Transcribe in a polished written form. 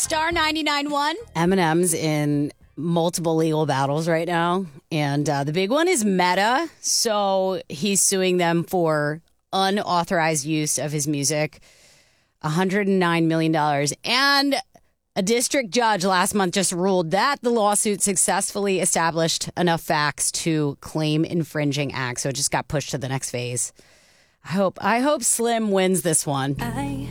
Star 99.1. Eminem's in multiple legal battles right now. And the big one is Meta. So he's suing them for unauthorized use of his music. $109 million. And a district judge last month just ruled that the lawsuit successfully established enough facts to claim infringing acts. So it just got pushed to the next phase. I hope Slim wins this one. I